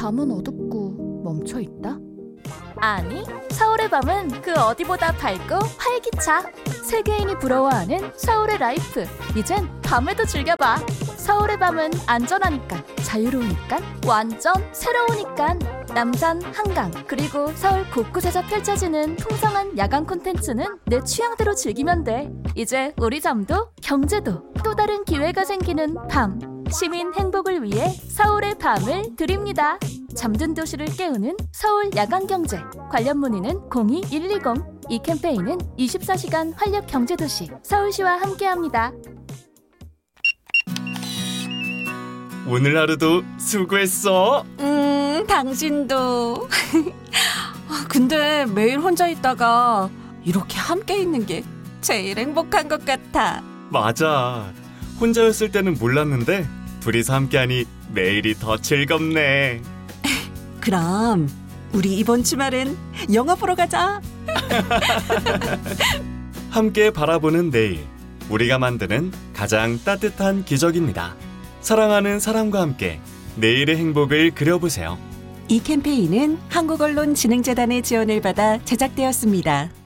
밤은 어둡고 멈춰 있다? 아니, 서울의 밤은 그 어디보다 밝고 활기차. 세계인이 부러워하는 서울의 라이프. 이젠 밤에도 즐겨봐. 서울의 밤은 안전하니까, 자유로우니까, 완전 새로우니까. 남산, 한강, 그리고 서울 곳곳에서 펼쳐지는 풍성한 야간 콘텐츠는 내 취향대로 즐기면 돼. 이제 우리 잠도 경제도 또 다른 기회가 생기는 밤. 시민 행복을 위해 서울의 밤을 드립니다. 잠든 도시를 깨우는 서울 야간경제. 관련 문의는 02-120. 이 캠페인은 24시간 활력 경제도시 서울시와 함께합니다. 오늘 하루도 수고했어. 당신도. 근데 매일 혼자 있다가 이렇게 함께 있는 게 제일 행복한 것 같아. 맞아. 혼자였을 때는 몰랐는데 둘이서 함께하니 매일이 더 즐겁네. 그럼 우리 이번 주말엔 영화 보러 가자. 함께 바라보는 내일, 우리가 만드는 가장 따뜻한 기적입니다. 사랑하는 사람과 함께 내일의 행복을 그려보세요. 이 캠페인은 한국언론진흥재단의 지원을 받아 제작되었습니다.